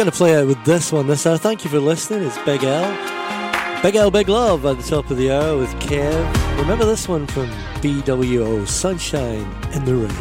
Going to play out with this one this hour. Thank you for listening. It's Big L. Big L, Big Love at the top of the hour with Kev. Remember this one from BWO, Sunshine in the Rain.